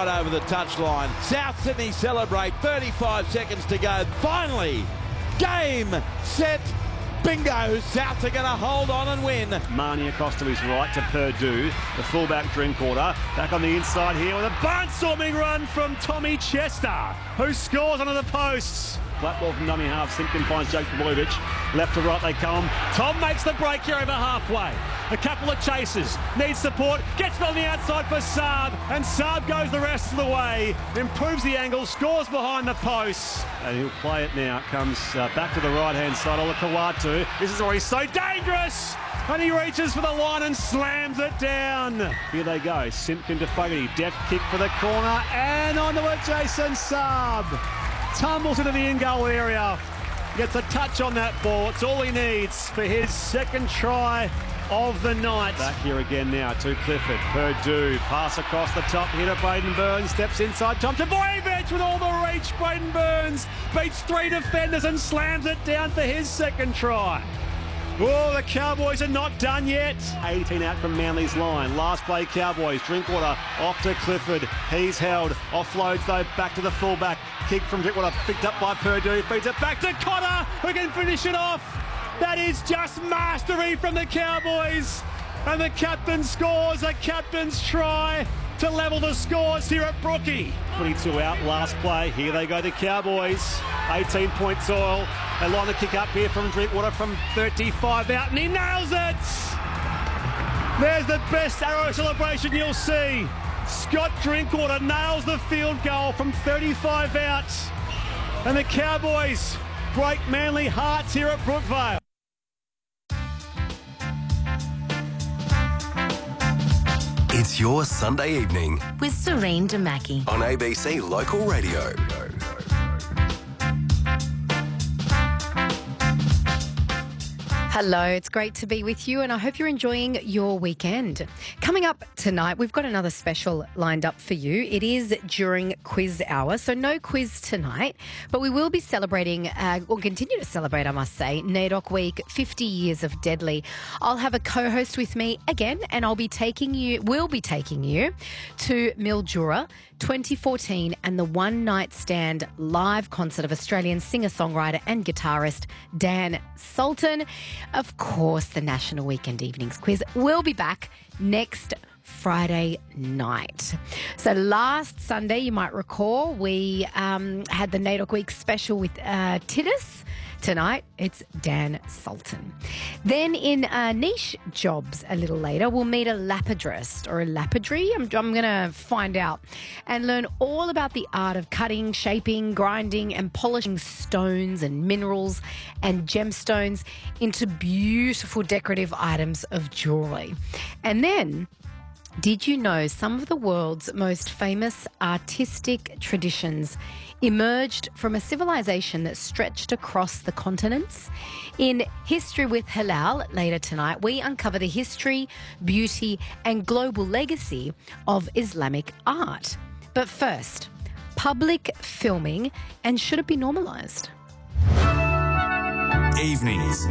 right over the touchline. South Sydney celebrate, 35 seconds to go. Finally, game, set, bingo. South are going to hold on and win. Marnie across to his right to Purdue, the fullback Drinkwater. Back on the inside here with a barnstorming run from Tommy Chester, who scores onto the posts. Flat ball from dummy half. Simpkin finds Jake Bluvich. Left to right they come. Tom makes the break here over halfway. A couple of chases. Needs support. Gets it on the outside for Saab. And Saab goes the rest of the way. Improves the angle. Scores behind the posts. And he'll play it now. Comes back to the right-hand side. Ola Kawatu. This is where he's so dangerous. And he reaches for the line and slams it down. Here they go. Simpkin to Fogarty. Deft kick for the corner. And onto it, Jason Saab. Tumbles into the in-goal area. Gets a touch on that ball. It's all he needs for his second try of the night. Back here again now to Clifford. Purdue. Pass across the top here to Braden Burns. Steps inside. Tom to Boyevich with all the reach. Braden Burns beats 3 defenders and slams it down for his second try. Oh, the Cowboys are not done yet. 18 out from Manly's line. Last play, Cowboys. Drinkwater off to Clifford. He's held. Offloads, though, back to the fullback. Kick from Drinkwater, picked up by Purdue. Feeds it back to Cotter, who can finish it off. That is just mastery from the Cowboys. And the captain scores a captain's try to level the scores here at Brookie. 22 out, last play. Here they go, the Cowboys. 18 points all. They line the kick up here from Drinkwater from 35 out, and he nails it! There's the best arrow celebration you'll see. Scott Drinkwater nails the field goal from 35 out. And the Cowboys break Manly hearts here at Brookvale. It's your Sunday evening with Serene Damaki on ABC Local Radio. Hello, it's great to be with you and I hope you're enjoying your weekend. Coming up tonight, we've got another special lined up for you. It is during quiz hour, so no quiz tonight, but we will be celebrating, or continue to celebrate, I must say, NAIDOC Week, 50 years of Deadly. I'll have a co-host with me again and we'll be taking you to Mildura 2014 and the One Night Stand live concert of Australian singer-songwriter and guitarist Dan Sultan. Of course, the National Weekend Evenings Quiz will be back next Friday night. So last Sunday, you might recall, we had the NAIDOC Week special with Titus. Tonight, it's Dan Sultan. Then in niche jobs a little later, we'll meet a lapidrist or a lapidary. I'm going to find out and learn all about the art of cutting, shaping, grinding and polishing stones and minerals and gemstones into beautiful decorative items of jewellery. And then, did you know some of the world's most famous artistic traditions emerged from a civilization that stretched across the continents? In History with Hilal, later tonight, we uncover the history, beauty and global legacy of Islamic art. But first, public filming, and should it be normalised? Evenings.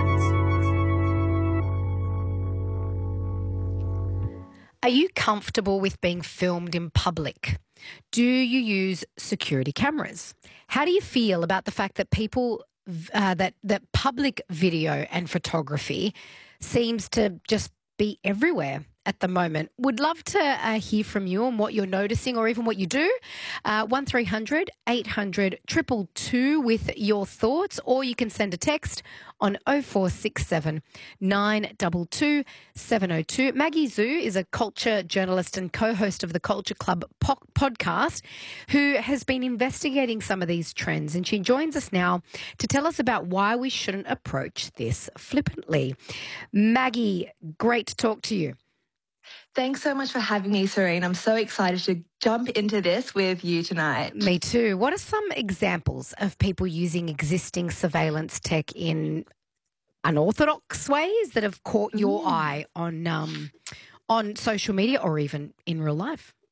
Are you comfortable with being filmed in public? Do you use security cameras? How do you feel about the fact that people that public video and photography seems to just be everywhere at the moment? Would love to hear from you on what you're noticing or even what you do. 1300 800 222 with your thoughts, or you can send a text on 0467 922 702. Maggie Zhu is a culture journalist and co-host of the Culture Club podcast who has been investigating some of these trends, and she joins us now to tell us about why we shouldn't approach this flippantly. Maggie, great to talk to you. Thanks so much for having me, Serene. I'm so excited to jump into this with you tonight. Me too. What are some examples of people using existing surveillance tech in unorthodox ways that have caught your eye on social media or even in real life?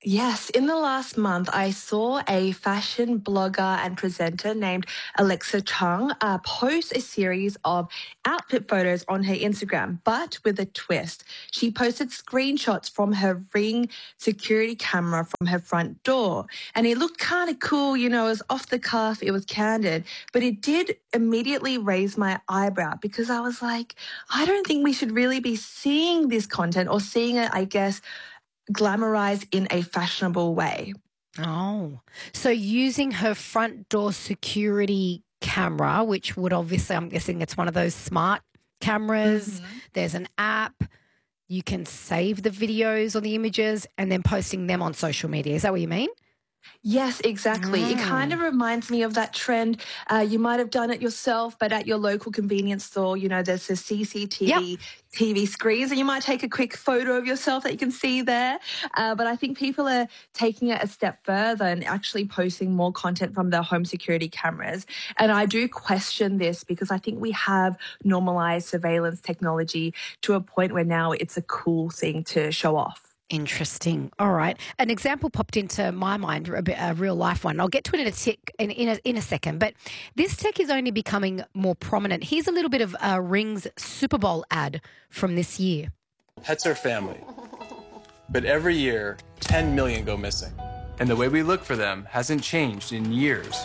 Yes, in the last month, I saw a fashion blogger and presenter named Alexa Chung post a series of outfit photos on her Instagram, but with a twist. She posted screenshots from her Ring security camera from her front door, and it looked kind of cool. You know, it was off the cuff, it was candid, but it did immediately raise my eyebrow because I was like, I don't think we should really be seeing this content or seeing it, I guess, glamorized in a fashionable way. Oh, so using her front door security camera, which would obviously, I'm guessing it's one of those smart cameras. There's an app. You can save the videos or the images and then posting them on social media. Is that what you mean? Yes, exactly. It kind of reminds me of that trend. You might have done it yourself, but at your local convenience store, you know, there's the CCTV TV screens, and you might take a quick photo of yourself that you can see there. But I think people are taking it a step further and actually posting more content from their home security cameras. And I do question this because I think we have normalized surveillance technology to a point where now it's a cool thing to show off. Interesting. All right. An example popped into my mind, a real life one. I'll get to it in a second, but this tech is only becoming more prominent. Here's a little bit of Ring's Super Bowl ad from this year. Pets are family, but every year, 10 million go missing. And the way we look for them hasn't changed in years.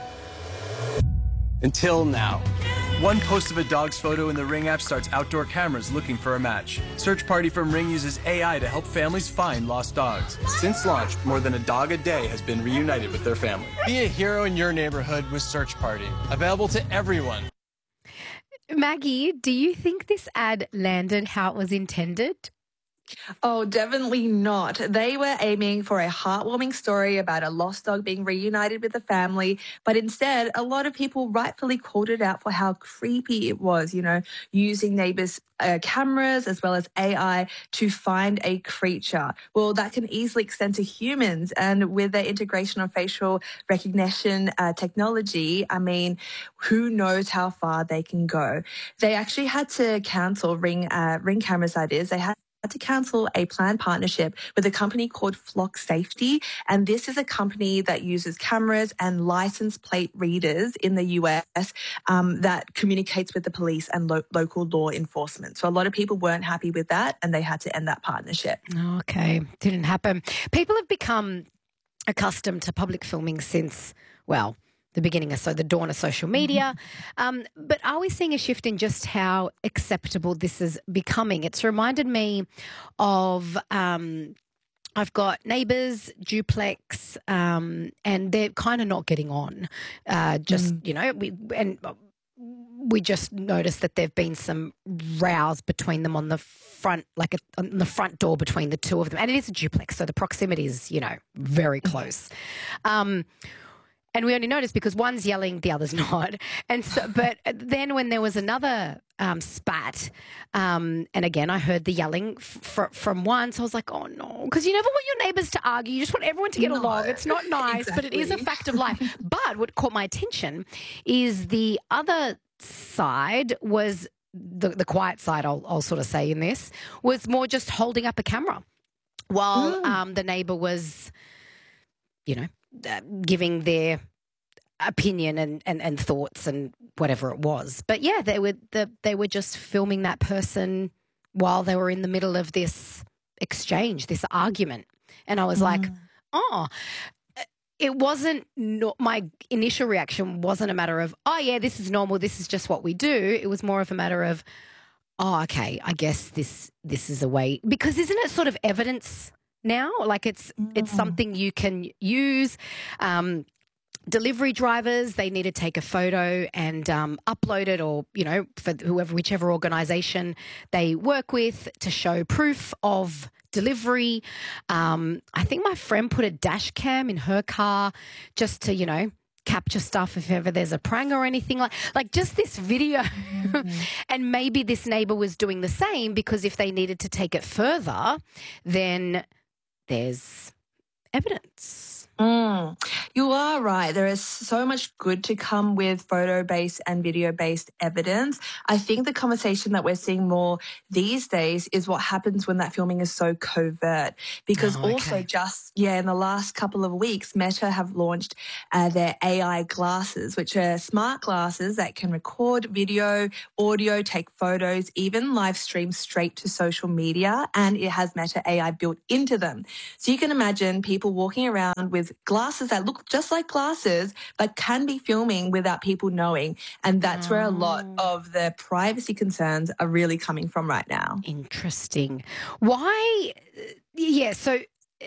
Until now. One post of a dog's photo in the Ring app starts outdoor cameras looking for a match. Search Party from Ring uses AI to help families find lost dogs. Since launch, more than a dog a day has been reunited with their family. Be a hero in your neighborhood with Search Party. Available to everyone. Maggie, do you think this ad landed how it was intended? Oh, definitely not. They were aiming for a heartwarming story about a lost dog being reunited with the family, but instead, a lot of people rightfully called it out for how creepy it was, you know, using neighbors' cameras as well as AI to find a creature. Well, that can easily extend to humans, and with the integration of facial recognition technology, I mean, who knows how far they can go. They actually had to cancel Ring cameras, that is. They had to cancel a planned partnership with a company called Flock Safety. And this is a company that uses cameras and license plate readers in the US that communicates with the police and local law enforcement. So a lot of people weren't happy with that and they had to end that partnership. Okay, didn't happen. People have become accustomed to public filming since, well, the beginning of the dawn of social media. But are we seeing a shift in just how acceptable this is becoming? It's reminded me of I've got neighbours, duplex, and they're kind of not getting on. You know, we just noticed that there've been some rows between them on the front, on the front door between the two of them. And it is a duplex, so the proximity is, you know, very close. And we only noticed because one's yelling, the other's not. And so, but then when there was another spat, and again, I heard the yelling from one, so I was like, oh no, because you never want your neighbours to argue. You just want everyone to get along. It's not nice, but it is a fact of life. But what caught my attention is the other side was the quiet side, I'll sort of say in this, was more just holding up a camera while the neighbour was, you know, giving their opinion and thoughts and whatever it was. But yeah, they were just filming that person while they were in the middle of this exchange, this argument. And I was like, oh, it wasn't, my initial reaction wasn't a matter of, oh yeah, this is normal, this is just what we do. It was more of a matter of, oh, okay, I guess this is a way, because isn't it sort of evidence now? Like it's something you can use. Delivery drivers, they need to take a photo and upload it, or, you know, for whichever organisation they work with to show proof of delivery. I think my friend put a dash cam in her car just to, you know, capture stuff if ever there's a prank or anything like just this video. And maybe this neighbour was doing the same, because if they needed to take it further, then there's evidence. You are right. There is so much good to come with photo-based and video-based evidence. I think the conversation that we're seeing more these days is what happens when that filming is so covert. Because also in the last couple of weeks, Meta have launched their AI glasses, which are smart glasses that can record video, audio, take photos, even live stream straight to social media, and it has Meta AI built into them. So you can imagine people walking around with glasses that look just like glasses, but can be filming without people knowing. And that's where a lot of the privacy concerns are really coming from right now. Interesting. Why? Yeah, so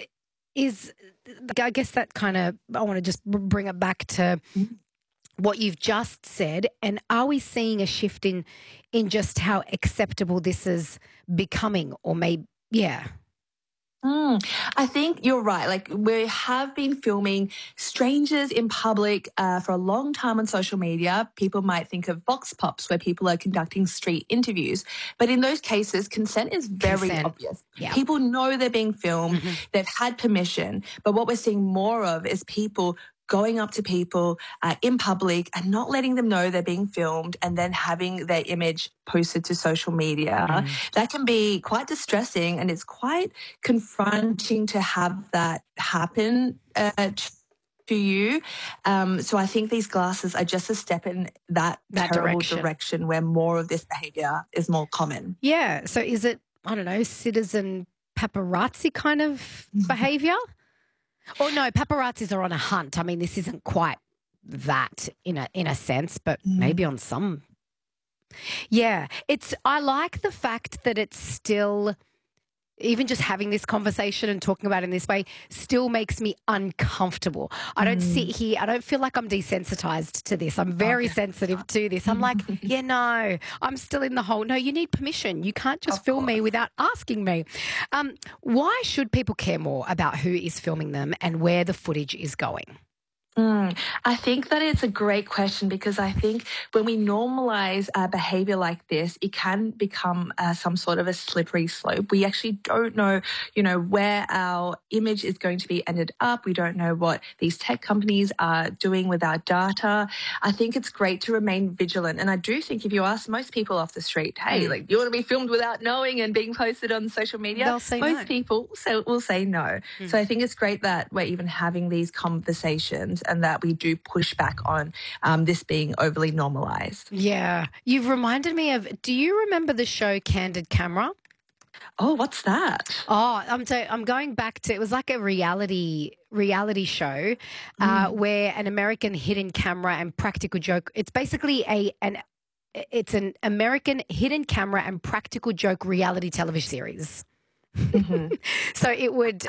I guess that kind of, I want to just bring it back to what you've just said. And are we seeing a shift in just how acceptable this is becoming, or maybe, yeah? I think you're right. Like, we have been filming strangers in public for a long time on social media. People might think of vox pops, where people are conducting street interviews. But in those cases, consent is very obvious. Yeah. People know they're being filmed. They've had permission. But what we're seeing more of is people going up to people in public and not letting them know they're being filmed, and then having their image posted to social media. That can be quite distressing, and it's quite confronting to have that happen to you. So I think these glasses are just a step in that terrible direction where more of this behaviour is more common. Yeah. So is it, I don't know, citizen paparazzi kind of behaviour? Or no, paparazzis are on a hunt. I mean, this isn't quite that in a sense, but maybe on some. Yeah, I like the fact that it's still, even just having this conversation and talking about it in this way still makes me uncomfortable. I don't sit here, I don't feel like I'm desensitized to this. I'm very sensitive to this. I'm like, yeah, no, I'm still in the whole, no, you need permission. You can't just film me without asking me. Why should people care more about who is filming them and where the footage is going? I think that it's a great question, because I think when we normalize behavior like this, it can become some sort of a slippery slope. We actually don't know, where our image is going to be ended up. We don't know what these tech companies are doing with our data. I think it's great to remain vigilant. And I do think if you ask most people off the street, hey, like, you want to be filmed without knowing and being posted on social media? They'll say most no. people will say no. So I think it's great that we're even having these conversations, and that we do push back on this being overly normalized. Yeah. You've reminded me of, do you remember the show Candid Camera? Oh, what's that? Oh, I'm going back to, it was like a reality show where an American hidden camera and practical joke. It's basically it's an American hidden camera and practical joke reality television series. So it would,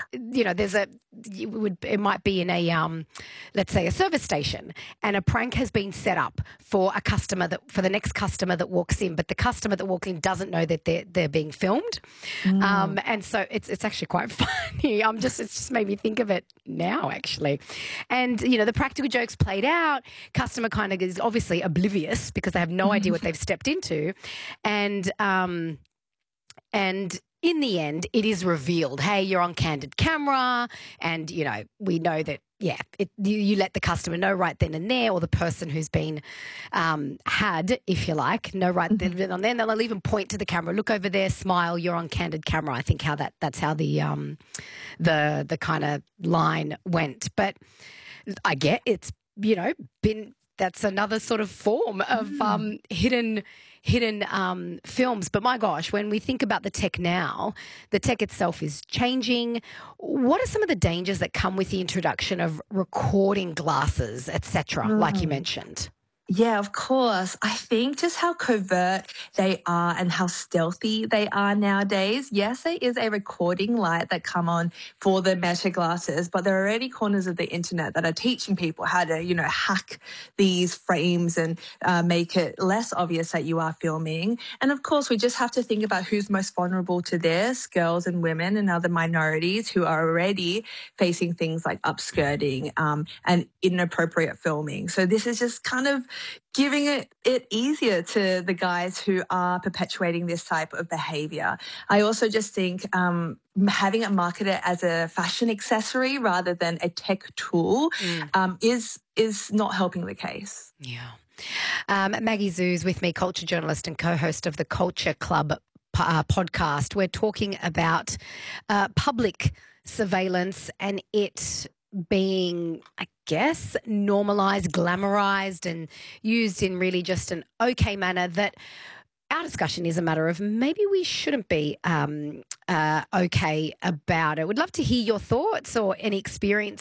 it might be in a, let's say, a service station, and a prank has been set up for for the next customer that walks in, but the customer that walks in doesn't know that they're being filmed. And so it's actually quite funny. It's just made me think of it now, actually. And, the practical jokes played out, customer kind of is obviously oblivious because they have no idea what they've stepped into. And in the end, it is revealed, hey, you're on Candid Camera, and, we know that, you let the customer know right then and there, or the person who's been had, if you like, know right then and there. They'll even point to the camera, look over there, smile, you're on Candid Camera. I think that's how the kind of line went. But I get it's, that's another sort of form of hidden films. But my gosh, when we think about the tech now, the tech itself is changing. What are some of the dangers that come with the introduction of recording glasses, etc., like you mentioned? Yeah, of course. I think just how covert they are and how stealthy they are nowadays. Yes, there is a recording light that come on for the Meta glasses, but there are already corners of the internet that are teaching people how to, hack these frames and make it less obvious that you are filming. And of course, we just have to think about who's most vulnerable to this, girls and women and other minorities who are already facing things like upskirting and inappropriate filming. So this is just kind of giving it easier to the guys who are perpetuating this type of behavior. I also just think having it marketed as a fashion accessory rather than a tech tool is not helping the case. Yeah. Maggie Zoo's with me, culture journalist and co-host of the Culture Club podcast. We're talking about public surveillance and it being, I guess, normalised, glamorised and used in really just an okay manner that our discussion is a matter of maybe we shouldn't be okay about it. Would love to hear your thoughts or any experience